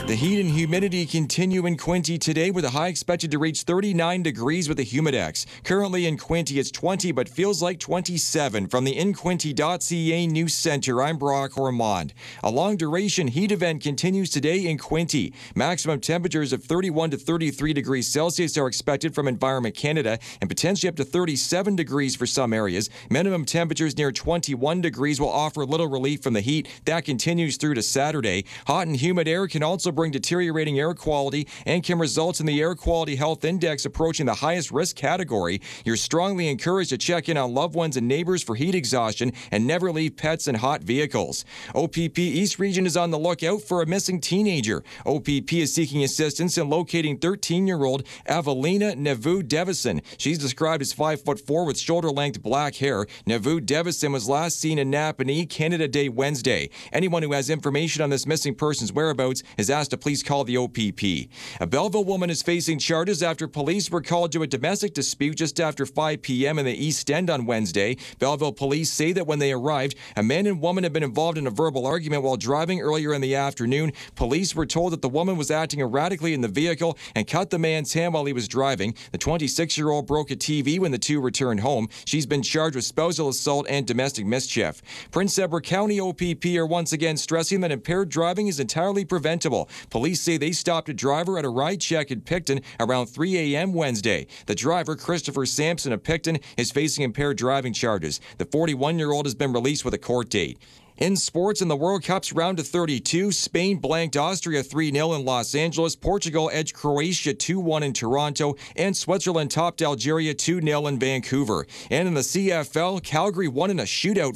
The heat and humidity continue in Quinte today with a high expected to reach 39 degrees with a humidex. Currently in Quinte, it's 20 but feels like 27. From the InQuinte.ca News Center, I'm Brock Ormond. A long-duration heat event continues today in Quinte. Maximum temperatures of 31 to 33 degrees Celsius are expected from Environment Canada and potentially up to 37 degrees for some areas. Minimum temperatures near 21 degrees will offer little relief from the heat. That continues through to Saturday. Hot and humid air can also bring deteriorating air quality and can result in the Air Quality Health Index approaching the highest risk category. You're strongly encouraged to check in on loved ones and neighbors for heat exhaustion and never leave pets in hot vehicles. OPP East Region is on the lookout for a missing teenager. OPP is seeking assistance in locating 13-year-old Evelina Nevu Devison. She's described as 5'4" with shoulder-length black hair. Nevu Devison was last seen in Napanee, Canada Day Wednesday. Anyone who has information on this missing person's whereabouts is asked to please call the OPP. A Belleville woman is facing charges after police were called to a domestic dispute just after 5 p.m. in the East End on Wednesday. Belleville police say that when they arrived, a man and woman had been involved in a verbal argument while driving earlier in the afternoon. Police were told that the woman was acting erratically in the vehicle and cut the man's hand while he was driving. The 26-year-old broke a TV when the two returned home. She's been charged with spousal assault and domestic mischief. Prince Edward County OPP are once again stressing that impaired driving is entirely preventable. Police say they stopped a driver at a ride check in Picton around 3 a.m. Wednesday. The driver, Christopher Sampson of Picton, is facing impaired driving charges. The 41-year-old has been released with a court date. In sports, in the World Cup's round of 32, Spain blanked Austria 3-0 in Los Angeles, Portugal edged Croatia 2-1 in Toronto, and Switzerland topped Algeria 2-0 in Vancouver. And in the CFL, Calgary won in a shootout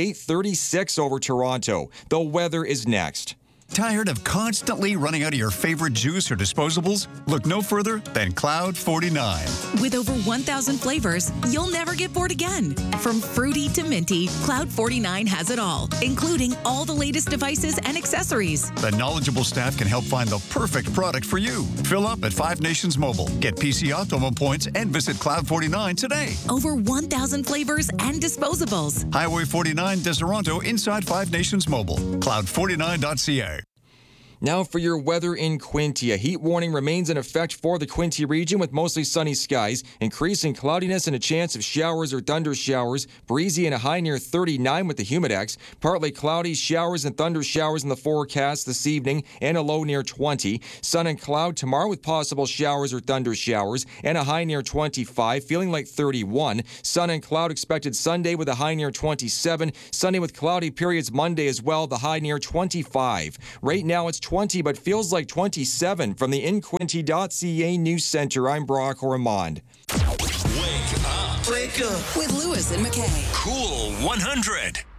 58-36 over Toronto. The weather is next. Tired of constantly running out of your favorite juice or disposables? Look no further than Cloud 49. With over 1,000 flavors, you'll never get bored again. From fruity to minty, Cloud 49 has it all, including all the latest devices and accessories. The knowledgeable staff can help find the perfect product for you. Fill up at Five Nations Mobile. Get PC Optimum points and visit Cloud 49 today. Over 1,000 flavors and disposables. Highway 49, Toronto, inside Five Nations Mobile. Cloud49.ca. Now for your weather in Quinte. A heat warning remains in effect for the Quinte region with mostly sunny skies, increasing cloudiness and a chance of showers or thunder showers, breezy and a high near 39 with the humidex, partly cloudy, showers and thunder showers in the forecast this evening and a low near 20. Sun and cloud tomorrow with possible showers or thunder showers and a high near 25, feeling like 31. Sun and cloud expected Sunday with a high near 27. Sunny with cloudy periods Monday as well, the high near 25. Right now it's 20 but feels like 27. From the InQuinte.ca News Center, I'm Brock Ormond. Wake up. Wake up with Lewis and McKay. Cool 100.